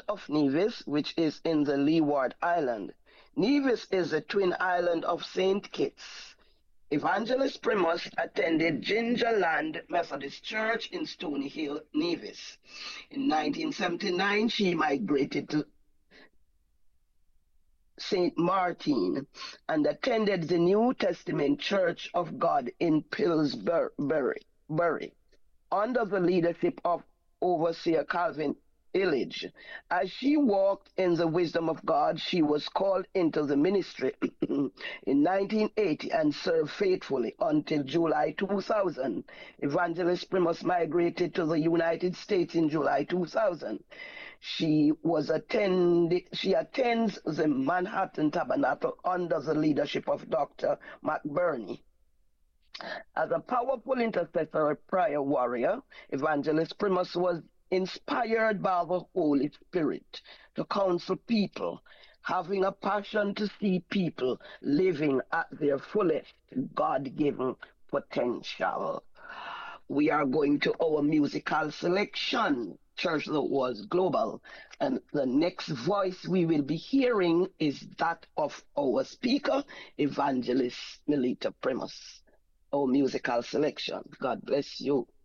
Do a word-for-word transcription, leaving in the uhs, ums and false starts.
of Nevis, which is in the Leeward Island. Nevis is a twin island of Saint Kitts. Evangelist Primus attended Gingerland Methodist Church in Stony Hill, Nevis. In nineteen seventy-nine, she migrated to Saint Martin and attended the New Testament Church of God in Pillsbury, Bury, under the leadership of Overseer Calvin Illich. As she walked in the wisdom of God, she was called into the ministry in nineteen eighty and served faithfully until July two thousand. Evangelist Primus migrated to the United States in July two thousand. She was attend she attends the Manhattan Tabernacle under the leadership of Doctor McBurney. As a powerful intercessory prayer warrior, Evangelist Primus was inspired by the Holy Spirit to counsel people, having a passion to see people living at their fullest God-given potential. We are going to our musical selection. Church that was global. And the next voice we will be hearing is that of our speaker, Evangelist Melita Primus. Our musical selection. God bless you.